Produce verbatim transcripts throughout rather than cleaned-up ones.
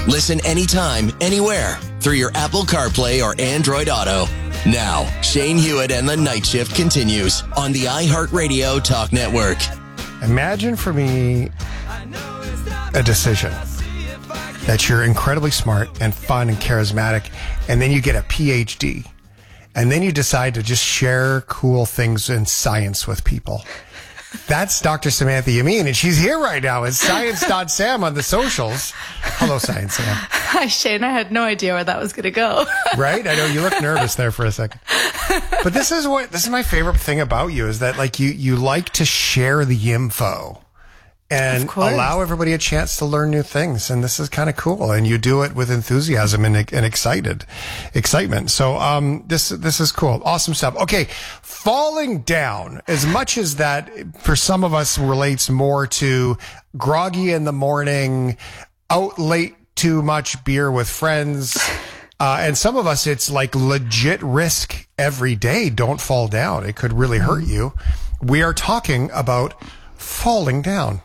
Listen anytime, anywhere through your Apple CarPlay or Android Auto. Now, Shane Hewitt and the Night Shift continues on the iHeartRadio Talk Network. Imagine for me a decision that you're incredibly smart and fun and charismatic, and then you get a P H D, and then you decide to just share cool things in science with people. That's Doctor Samantha Yamin, and she's here right now. It's science dot sam on the socials. Hello, Science Sam. Hi, Shane. I had no idea where that was going to go. Right? I know you look nervous there for a second. But this is what this is my favorite thing about you is that like you you like to share the info and allow everybody a chance to learn new things. And this is kind of cool. And you do it with enthusiasm and, and excited excitement. So um this this is cool. Awesome stuff. Okay. Falling down, as much as that for some of us relates more to groggy in the morning, out late, too much beer with friends. Uh, and some of us, it's like legit risk every day. Don't fall down. It could really hurt you. We are talking about falling down.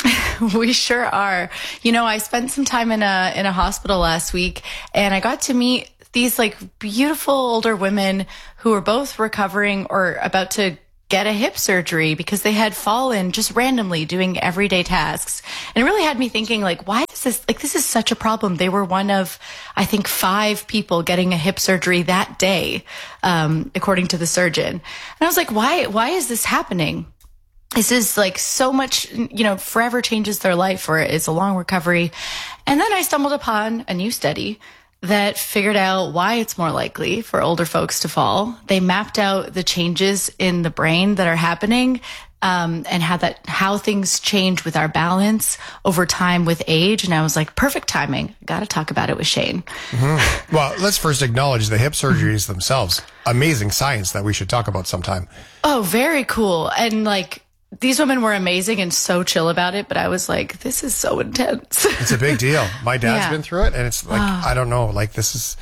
We sure are. You know, I spent some time in a in a hospital last week, and I got to meet these like beautiful older women who were both recovering or about to get a hip surgery because they had fallen just randomly doing everyday tasks. And it really had me thinking, like, why is this, like, this is such a problem. They were one of, I think, five people getting a hip surgery that day, um, according to the surgeon. And I was like, why, why is this happening? This is like so much, you know, forever changes their life, or it's a long recovery. And then I stumbled upon a new study that figured out why it's more likely for older folks to fall. They mapped out the changes in the brain that are happening, um, and how that, how things change with our balance over time with age. And I was like, perfect timing. Got to talk about it with Shane. Mm-hmm. Well, let's first acknowledge the hip surgeries themselves. Amazing science that we should talk about sometime. Oh, very cool. And like, these women were amazing and so chill about it, but I was like, this is so intense. It's a big deal. My dad's Yeah. been through it, and it's like, oh. I don't know, like this is,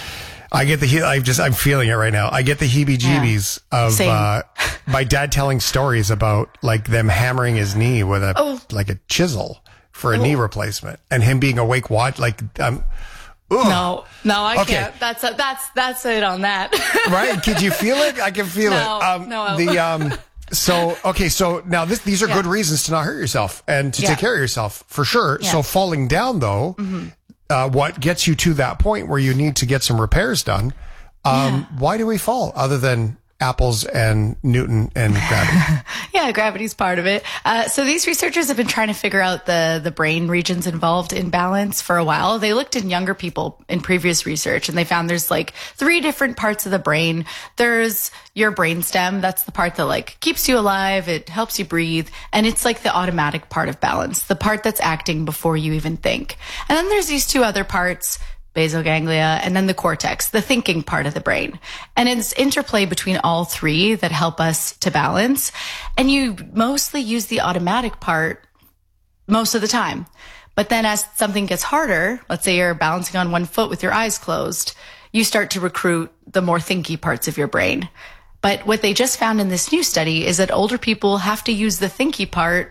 I get the, I just, I'm feeling it right now. I get the heebie-jeebies yeah. of uh, my dad telling stories about like them hammering his knee with a, oh. like a chisel for a oh. knee replacement, and him being awake, watch, like, um, ugh. No, no, I okay. can't. That's a, that's, that's it on that. Right? Could you feel it? I can feel no, it. Um, no. The, um, So, okay, so now this, these are yeah. good reasons to not hurt yourself and to yeah. take care of yourself, for sure. Yeah. So falling down, though, mm-hmm. uh, what gets you to that point where you need to get some repairs done, um, yeah. why do we fall other than apples and Newton and gravity? Yeah, gravity's part of it. Uh, so these researchers have been trying to figure out the, the brain regions involved in balance for a while. They looked in younger people in previous research, and they found there's like three different parts of the brain. There's your brainstem. That's the part that like keeps you alive. It helps you breathe. And it's like the automatic part of balance, the part that's acting before you even think. And then there's these two other parts, basal ganglia, and then the cortex, the thinking part of the brain. And it's interplay between all three that help us to balance. And you mostly use the automatic part most of the time. But then as something gets harder, let's say you're balancing on one foot with your eyes closed, you start to recruit the more thinky parts of your brain. But what they just found in this new study is that older people have to use the thinky part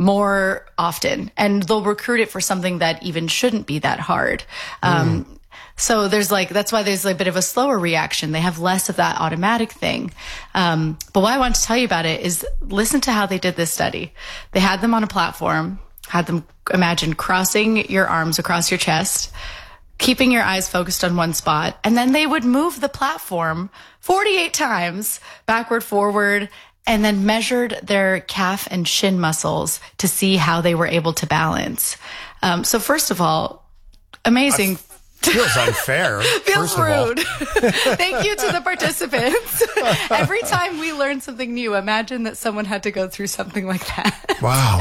more often, and they'll recruit it for something that even shouldn't be that hard. Mm. Um, so there's like, that's why there's a bit of a slower reaction. They have less of that automatic thing. Um, but why I want to tell you about it is listen to how they did this study. They had them on a platform, had them imagine crossing your arms across your chest, keeping your eyes focused on one spot, and then they would move the platform forty-eight times backward, forward, and then measured their calf and shin muscles to see how they were able to balance. Um, so first of all, amazing. Feels unfair. Feels first rude. Thank you to the participants. Every time we learn something new, imagine that someone had to go through something like that. Wow.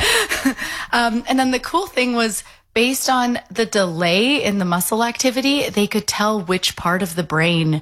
um, and then the cool thing was, based on the delay in the muscle activity, they could tell which part of the brain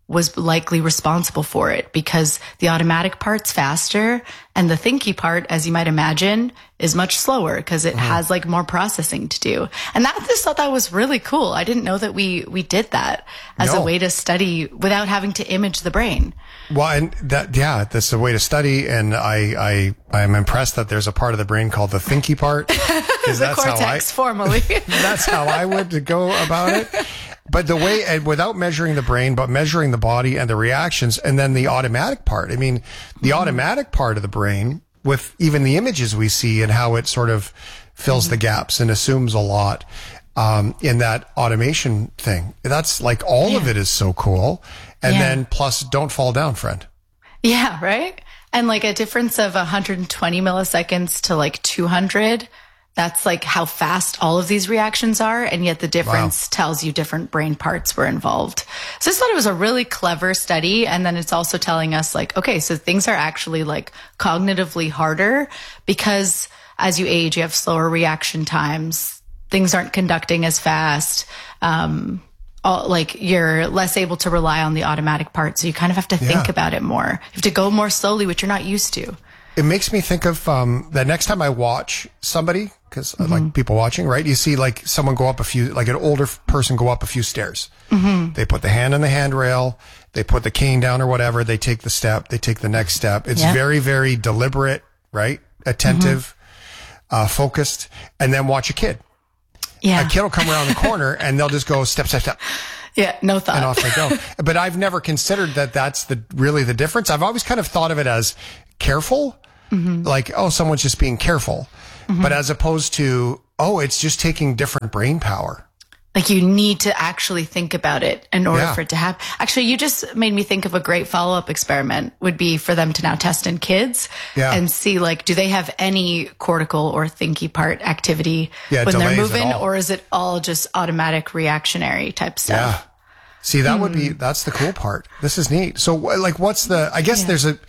was likely responsible for it, because the automatic part's faster and the thinky part, as you might imagine, is much slower because it mm-hmm. has like more processing to do. And that, I just thought that was really cool. I didn't know that we, we did that as no. a way to study without having to image the brain. Well, and that, yeah, that's a way to study. And I, I, I'm impressed that there's a part of the brain called the thinky part. the that's cortex, how I, formally. That's how I would go about it. But the way, and without measuring the brain, but measuring the body and the reactions, and then the automatic part. I mean, the mm-hmm. automatic part of the brain, with even the images we see and how it sort of fills mm-hmm. the gaps and assumes a lot um, in that automation thing. That's like all yeah. of it is so cool. And yeah. then plus, don't fall down, friend. Yeah, right? And like a difference of one hundred twenty milliseconds to like two hundred. That's like how fast all of these reactions are. And yet the difference wow. tells you different brain parts were involved. So I just thought it was a really clever study. And then it's also telling us like, okay, so things are actually like cognitively harder because as you age, you have slower reaction times. Things aren't conducting as fast. Um, all, like you're less able to rely on the automatic part. So you kind of have to yeah. think about it more. You have to go more slowly, which you're not used to. It makes me think of um, the next time I watch somebody, because mm-hmm. I like people watching, right? You see like someone go up a few, like an older person go up a few stairs. Mm-hmm. They put the hand on the handrail, they put the cane down or whatever, they take the step, they take the next step. It's yep. very, very deliberate, right? Attentive, mm-hmm. uh, focused, and then watch a kid. Yeah. A kid will come around the corner and they'll just go step, step, step. Yeah, no thought. And off they go. But I've never considered that that's the really the difference. I've always kind of thought of it as careful. Mm-hmm. Like, oh, someone's just being careful. Mm-hmm. But as opposed to, oh, it's just taking different brain power. Like you need to actually think about it in order yeah. for it to happen. Actually, you just made me think of a great follow-up experiment would be for them to now test in kids yeah. and see like, do they have any cortical or thinky part activity yeah, when they're moving, or is it all just automatic reactionary type stuff? Yeah. See, that mm. would be, that's the cool part. This is neat. So like, what's the, I guess yeah. there's a,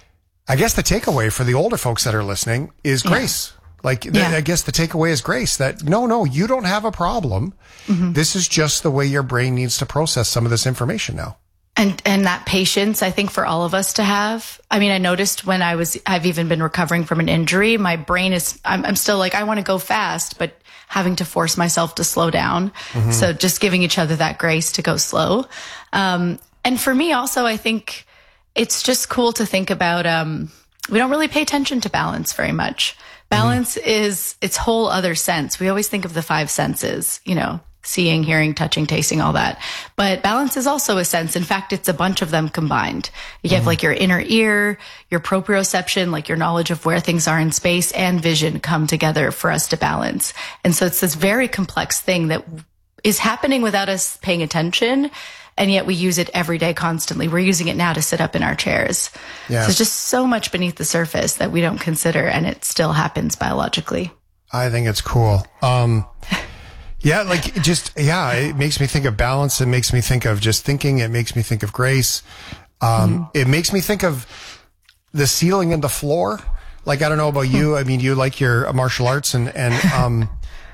I guess the takeaway for the older folks that are listening is grace. Yeah. Like, the, yeah. I guess the takeaway is grace that no, no, you don't have a problem. Mm-hmm. This is just the way your brain needs to process some of this information now. And, and that patience, I think for all of us to have. I mean, I noticed when I was, I've even been recovering from an injury, my brain is, I'm, I'm still like, I want to go fast, but having to force myself to slow down. Mm-hmm. So just giving each other that grace to go slow. Um, and for me also, I think it's just cool to think about, um, we don't really pay attention to balance very much. Balance mm. is its whole other sense. We always think of the five senses, you know, seeing, hearing, touching, tasting, all that. But balance is also a sense. In fact, it's a bunch of them combined. You mm. have like your inner ear, your proprioception, like your knowledge of where things are in space, and vision come together for us to balance. And so it's this very complex thing that is happening without us paying attention. And yet we use it every day constantly. We're using it now to sit up in our chairs. Yeah. So it's just so much beneath the surface that we don't consider, and it still happens biologically. I think it's cool. Um, yeah, like just, yeah, it makes me think of balance. It makes me think of just thinking. It makes me think of grace. Um, mm. It makes me think of the ceiling and the floor. Like, I don't know about you. I mean, you like your martial arts, and, and um,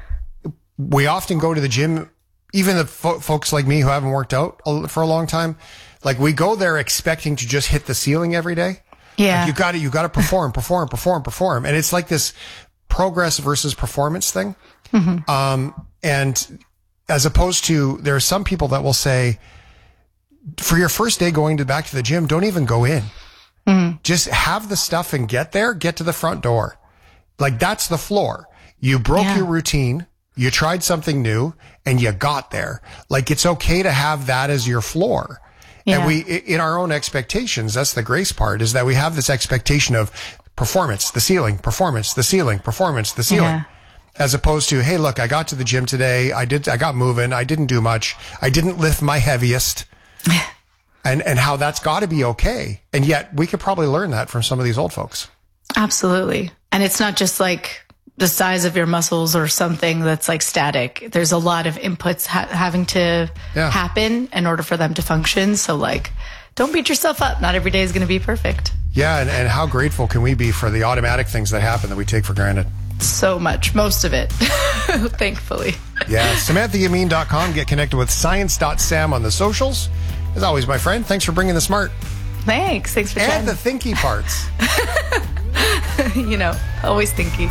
we often go to the gym. Even the fo- folks like me who haven't worked out for a long time, like we go there expecting to just hit the ceiling every day. Yeah. Like you got to, you got to perform, perform, perform, perform. And it's like this progress versus performance thing. Mm-hmm. Um, and as opposed to, there are some people that will say, for your first day going to back to the gym, don't even go in. Mm-hmm. Just have the stuff and get there, get to the front door. Like that's the floor. You broke yeah. your routine. You tried something new and you got there. Like it's okay to have that as your floor. Yeah. And we, in our own expectations, that's the grace part, is that we have this expectation of performance, the ceiling, performance, the ceiling, performance, the ceiling. Yeah. As opposed to, hey, look, I got to the gym today. I did, I got moving. I didn't do much. I didn't lift my heaviest. and, and how that's got to be okay. And yet we could probably learn that from some of these old folks. Absolutely. And it's not just like the size of your muscles or something that's like static. There's a lot of inputs ha- having to yeah. happen in order for them to function. So like, don't beat yourself up. Not every day is going to be perfect. Yeah. And, and how grateful can we be for the automatic things that happen that we take for granted? So much, most of it, thankfully. Yeah. Samantha Yamin dot com. Get connected with science dot sam on the socials. As always, my friend, thanks for bringing the smart. Thanks. Thanks for And chatting. the thinky parts. You know, always thinky.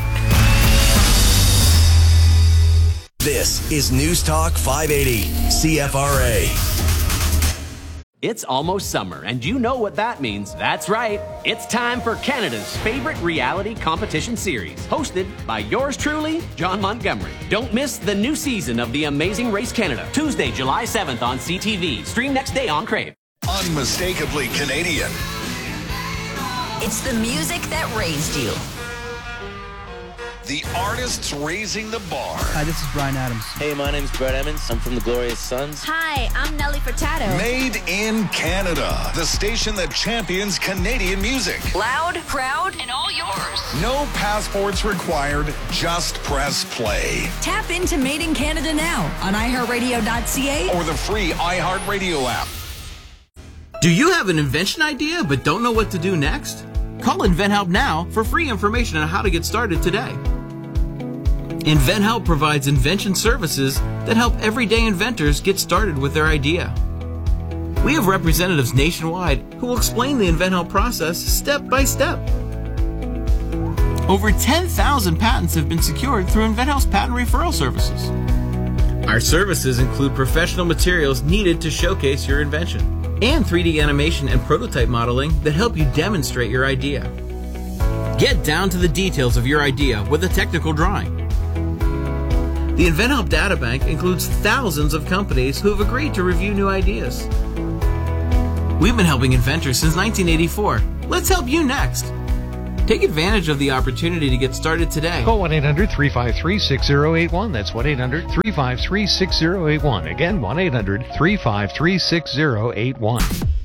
This is News Talk five eighty, C F R A. It's almost summer, and you know what that means. That's right. It's time for Canada's favorite reality competition series, hosted by yours truly, John Montgomery. Don't miss the new season of The Amazing Race Canada, Tuesday, July seventh on C T V. Stream next day on Crave. Unmistakably Canadian. It's the music that raised you. The artists raising the bar. Hi, this is Bryan Adams. Hey, my name's Brett Emmons. I'm from the Glorious Sons. Hi, I'm Nelly Furtado. Made in Canada. The station that champions Canadian music. Loud, proud, and all yours. No passports required. Just press play. Tap into Made in Canada now on i heart radio dot c a Or the free iHeartRadio app. Do you have an invention idea but don't know what to do next? Call InventHelp now for free information on how to get started today. InventHelp provides invention services that help everyday inventors get started with their idea. We have representatives nationwide who will explain the InventHelp process step by step. Over ten thousand patents have been secured through InventHelp's patent referral services. Our services include professional materials needed to showcase your invention and three D animation and prototype modeling that help you demonstrate your idea. Get down to the details of your idea with a technical drawing. The InventHelp Databank includes thousands of companies who have agreed to review new ideas. We've been helping inventors since nineteen eighty-four. Let's help you next. Take advantage of the opportunity to get started today. Call one eight hundred three five three six zero eight one. That's one eight hundred three five three six zero eight one. Again, one eight hundred three five three six zero eight one.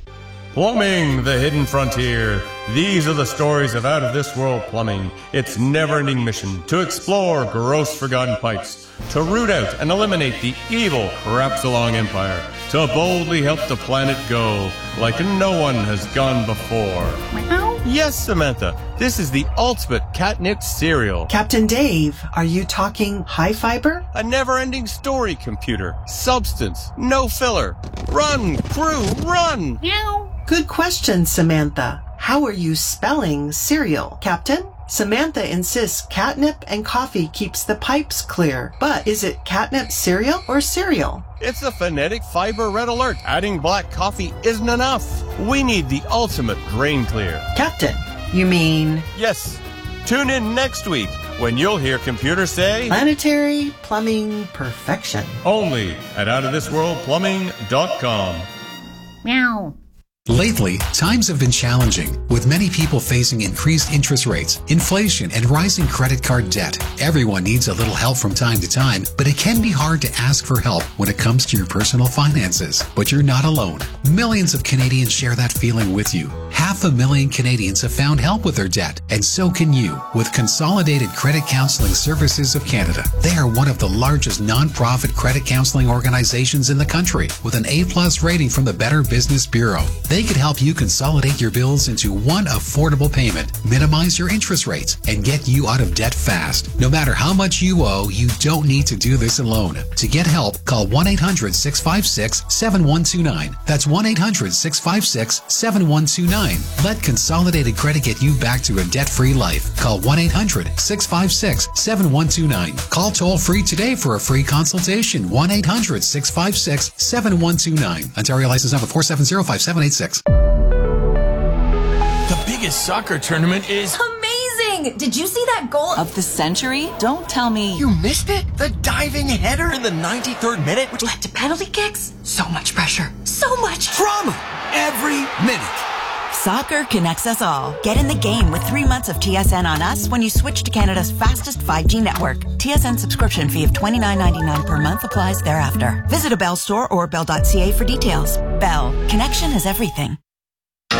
Plumbing, the hidden frontier. These are the stories of out-of-this-world plumbing. Its never-ending mission to explore gross forgotten pipes, to root out and eliminate the evil Crapsalong Empire, to boldly help the planet go like no one has gone before. Meow. Yes, Samantha, this is the ultimate catnip cereal. Captain Dave, are you talking high fiber? A never-ending story, computer. Substance, no filler. Run, crew, run! Meow. Good question, Samantha. How are you spelling cereal, Captain? Samantha insists catnip and coffee keeps the pipes clear. But is it catnip cereal or cereal? It's a phonetic fiber red alert. Adding black coffee isn't enough. We need the ultimate grain clear. Captain, you mean? Yes. Tune in next week when you'll hear computer say Planetary Plumbing Perfection. Only at out of this world plumbing dot com. Meow. Lately, times have been challenging, with many people facing increased interest rates, inflation, and rising credit card debt. Everyone needs a little help from time to time, but it can be hard to ask for help when it comes to your personal finances. But you're not alone. Millions of Canadians share that feeling with you. Half a million Canadians have found help with their debt, and so can you with Consolidated Credit Counseling Services of Canada. They are one of the largest non-profit credit counseling organizations in the country, with an A-plus rating from the Better Business Bureau. They could help you consolidate your bills into one affordable payment, minimize your interest rates, and get you out of debt fast. No matter how much you owe, you don't need to do this alone. To get help, call one eight hundred six five six seven one two nine. That's one eight hundred six five six seven one two nine. Let Consolidated Credit get you back to a debt-free life. Call one eight hundred six five six seven one two nine. Call toll-free today for a free consultation. one eight hundred six five six seven one two nine. Ontario license number four seven zero five seven eight six. The biggest soccer tournament is amazing! Did you see that goal of the century? Don't tell me You missed it? The diving header in the ninety-third minute, which led to penalty kicks? So much pressure. So much drama every minute. Soccer connects us all. Get in the game with three months of T S N on us when you switch to Canada's fastest five G network. T S N subscription fee of twenty-nine ninety-nine per month applies thereafter. Visit a Bell store or bell dot c a for details. Bell. Connection is everything.